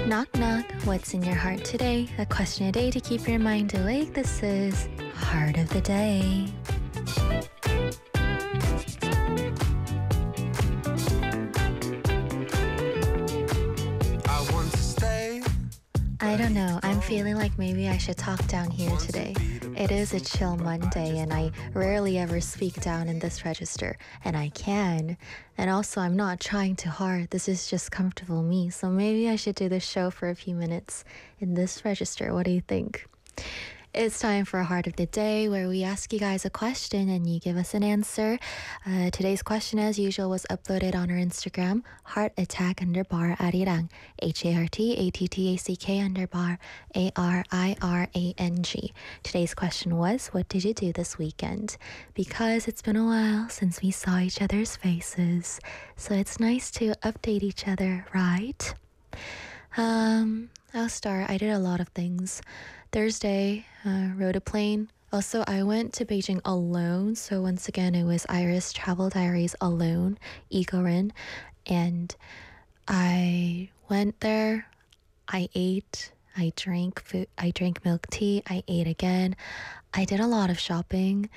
Knock knock, what's in your heart today? A question a day to keep your mind awake. This is Heart of the Day. I don't know, I'm feeling like maybe I should talk down here today. It is a chill Monday and I rarely ever speak down in this register, and I can. And also, I'm not trying too hard, this is just comfortable me, so maybe I should do this show for a few minutes in this register. What do you think? It's time for Heart of the Day, where we ask you guys a question and you give us an answer. Today's question, as usual, was uploaded on our Instagram, heartattack_arirang, HARTATTACK_ARIRANG. Today's question was, what did you do this weekend? Because it's been a while since we saw each other's faces, so it's nice to update each other, right? I'll start. I did a lot of things. Thursday, rode a plane. Also, I went to Beijing alone. So once again, it was Iris Travel Diaries alone, Igorun. And I went there. I ate. I drank food. I drank milk tea. I ate again. I did a lot of shopping.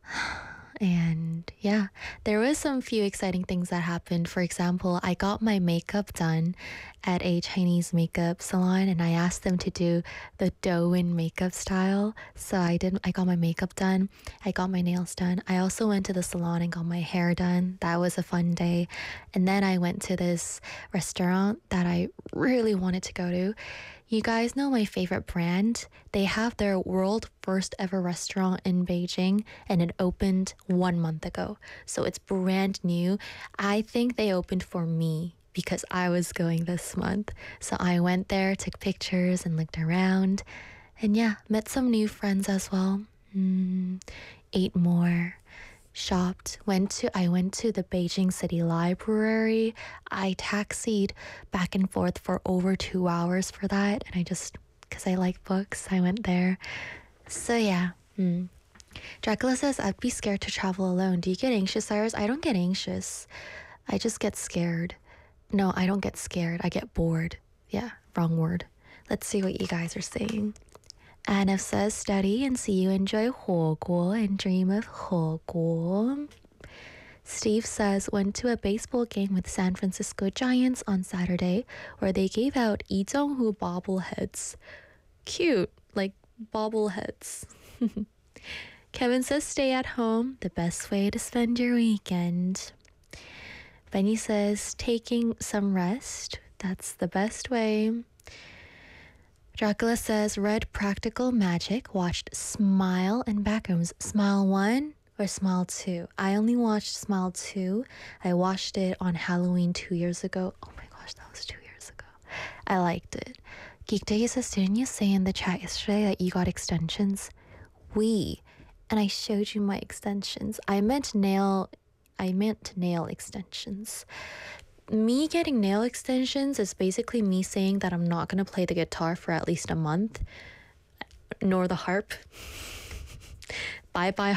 And yeah, there was some few exciting things that happened. For example, I got my makeup done at a Chinese makeup salon, and I asked them to do the Douyin makeup style. So I got my makeup done. I got my nails done. I also went to the salon and got my hair done. That was a fun day. And then I went to this restaurant that I really wanted to go to. You guys know my favorite brand. They have their world first ever restaurant in Beijing, and it opened 1 month ago. So it's brand new. I think they opened for me because I was going this month. So I went there, took pictures and looked around. And yeah, met some new friends as well. Ate more. Shopped. I went to the Beijing City Library. I taxied back and forth for over 2 hours for that, and because I like books, I went there. So yeah. Dracula says, I'd be scared to travel alone. Do you get anxious, Iris? I don't get anxious. I just get scared. No, I don't get scared. I get bored. Yeah, wrong word. Let's see what you guys are saying. Anna says, study and see you enjoy 火锅 and dream of 火锅. Steve says, went to a baseball game with San Francisco Giants on Saturday where they gave out Lee Jong-hoo bobbleheads. Cute, like bobbleheads. Kevin says, stay at home, the best way to spend your weekend. Benny says, taking some rest, that's the best way. Dracula says, read Practical Magic, watched Smile and Backrooms. Smile 1 or Smile 2? I only watched Smile 2. I watched it on Halloween 2 years ago. Oh my gosh, that was 2 years ago. I liked it. Geekday says, didn't you say in the chat yesterday that you got extensions? And I showed you my extensions. I meant nail extensions. Me getting nail extensions is basically me saying that I'm not going to play the guitar for at least a month, nor the harp. Bye-bye